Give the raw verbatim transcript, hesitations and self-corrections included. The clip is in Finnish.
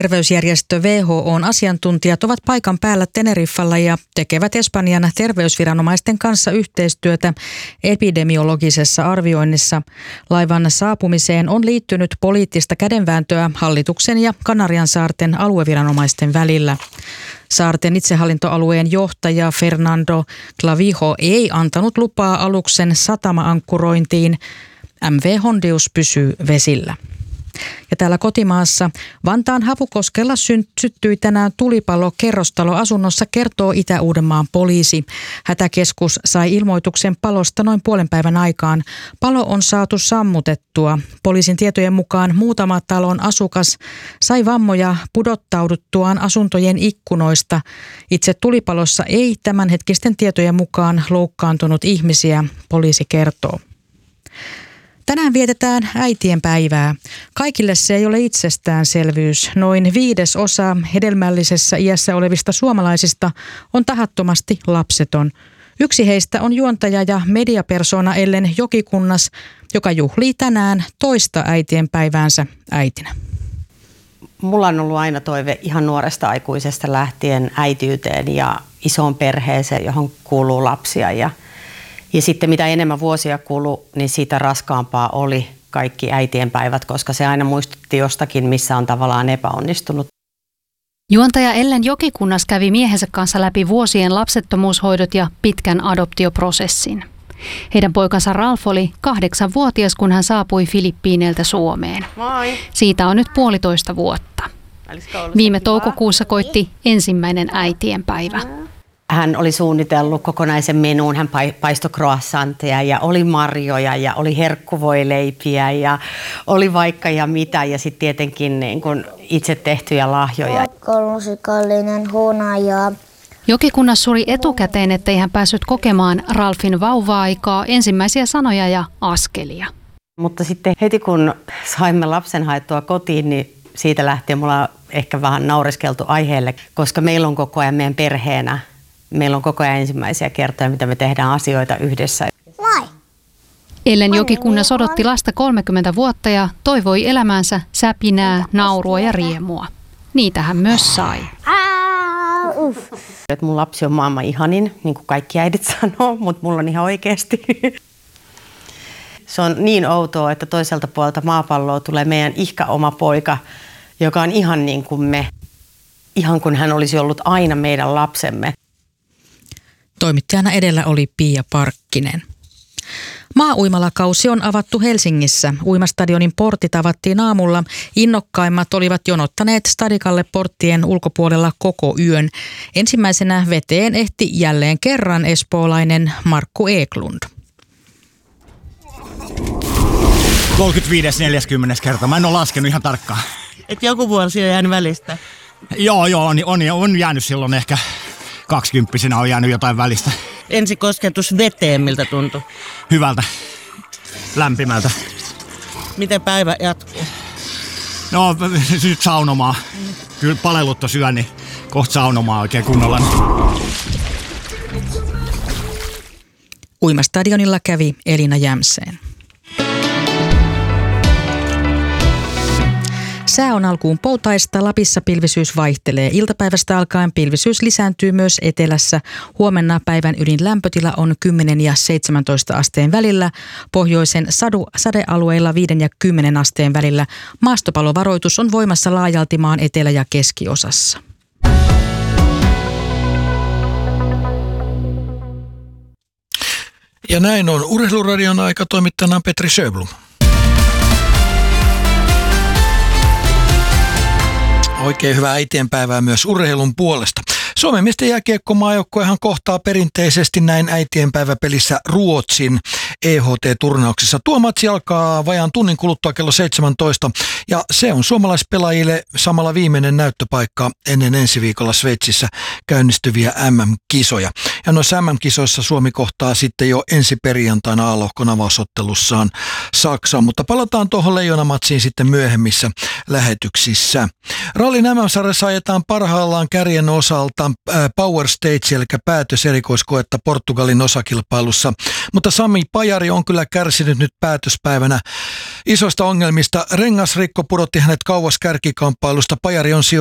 Terveysjärjestö W H O:n asiantuntijat ovat paikan päällä Teneriffalla ja tekevät Espanjan terveysviranomaisten kanssa yhteistyötä epidemiologisessa arvioinnissa. Laivan saapumiseen on liittynyt poliittista kädenvääntöä hallituksen ja Kanariansaarten alueviranomaisten välillä. Saarten itsehallintoalueen johtaja Fernando Clavijo ei antanut lupaa aluksen satama-ankkurointiin. M V Hondius pysyy vesillä. Ja täällä kotimaassa Vantaan Havukoskella syttyi tänään tulipalo kerrostaloasunnossa, kertoo Itä-Uudenmaan poliisi. Hätäkeskus sai ilmoituksen palosta noin puolen päivän aikaan. Palo on saatu sammutettua. Poliisin tietojen mukaan muutama talon asukas sai vammoja pudottauduttuaan asuntojen ikkunoista. Itse tulipalossa ei tämänhetkisten tietojen mukaan loukkaantunut ihmisiä, poliisi kertoo. Tänään vietetään äitien päivää. Kaikille se ei ole itsestäänselvyys. Noin viides osa hedelmällisessä iässä olevista suomalaisista on tahattomasti lapseton. Yksi heistä on juontaja ja mediapersona Ellen Jokikunnas, joka juhlii tänään toista äitien päiväänsä äitinä. Mulla on ollut aina toive ihan nuoresta aikuisesta lähtien äitiyteen ja isoon perheeseen, johon kuuluu lapsia. Ja, ja sitten mitä enemmän vuosia kului, niin siitä raskaampaa oli kaikki äitien päivät, koska se aina muistutti jostakin, missä on tavallaan epäonnistunut. Juontaja Ellen Jokikunnas kävi miehensä kanssa läpi vuosien lapsettomuushoidot ja pitkän adoptioprosessin. Heidän poikansa Ralf oli kahdeksanvuotias, kun hän saapui Filippiineiltä Suomeen. Moi. Siitä on nyt puolitoista vuotta. Viime toukokuussa koitti ensimmäinen äitienpäivä. Hän oli suunnitellut kokonaisen menuun, hän paistoi croissantteja ja oli marjoja ja oli herkkuvoileipiä ja oli vaikka ja mitä ja sitten tietenkin niin kun itse tehtyjä lahjoja. Kolmusikallinen hunaja. Jokikunnas suri etukäteen, ettei hän päässyt kokemaan Ralfin vauva-aikaa, ensimmäisiä sanoja ja askelia. Mutta sitten heti kun saimme lapsen haettua kotiin, niin siitä lähtien mulla on ehkä vähän naureskeltu aiheelle, koska meillä on koko ajan meidän perheenä, meillä on koko ajan ensimmäisiä kertoja, mitä me tehdään asioita yhdessä. Vai? Ellen Jokikunnas odotti lasta kolmekymmentä vuotta ja toivoi elämäänsä säpinää, naurua ja riemua. Niitä hän myös sai. Uff. Mun lapsi on maailman ihanin, niin kuin kaikki äidit sanoo, mutta mulla on ihan oikeasti. Se on niin outoa, että toiselta puolelta maapalloa tulee meidän ihka oma poika, joka on ihan niin kuin me. Ihan kuin hän olisi ollut aina meidän lapsemme. Toimittajana edellä oli Pia Parkkinen. Maa-uimalakausi on avattu Helsingissä. Uimastadionin portit avattiin aamulla. Innokkaimmat olivat jonottaneet stadikalle porttien ulkopuolella koko yön. Ensimmäisenä veteen ehti jälleen kerran espoolainen Markku Eklund. kolmekymmentäviisi neljäkymmentä kertaa. Mä en ole laskenut ihan tarkkaan. Et joku vuosi on jäänyt välistä? Joo, joo, on, on, on jäänyt silloin ehkä kaksikymppisenä on jäänyt jotain välistä. Ensi kosketus veteen, miltä tuntui? Hyvältä. Lämpimältä. Miten päivä jatkuu? No nyt saunomaan. Kyllä palelut on syö, niin kohta saunomaan oikein kunnolla. Uimastadionilla kävi Elina Jämseen. Sää on alkuun poutaista, Lapissa pilvisyys vaihtelee. Iltapäivästä alkaen pilvisyys lisääntyy myös etelässä. Huomenna päivän ydin lämpötila on kymmenen ja seitsemäntoista asteen välillä. Pohjoisen sadu, sadealueilla viiden ja kymmenen asteen välillä. Maastopalovaroitus on voimassa laajalti maan etelä- ja keskiosassa. Ja näin on Urheiluradion aika, toimittajana Petri Sjöblom. Oikein hyvää äitienpäivää myös urheilun puolesta. Suomen miesten jääkiekkomaajoukkuehan kohtaa perinteisesti näin äitienpäiväpelissä Ruotsin E H T-turnauksessa. Tuo matsi alkaa vajaan tunnin kuluttua kello seitsemäntoista ja se on suomalaispelaajille samalla viimeinen näyttöpaikka ennen ensi viikolla Sveitsissä käynnistyviä M M-kisoja. Ja noissa M M-kisoissa Suomi kohtaa sitten jo ensi perjantaina A-lohkon avausottelussaan Saksaa, mutta palataan tuohon leijonamatsiin sitten myöhemmissä lähetyksissä. Rallin M M-sarjassa ajetaan parhaillaan kärjen osalta suoritetaan Power Stage, eli päätöserikoiskoetta Portugalin osakilpailussa. Mutta Sami Pajari on kyllä kärsinyt nyt päätöspäivänä isoista ongelmista. Rengasrikko pudotti hänet kauas kärkikamppailusta. Pajari on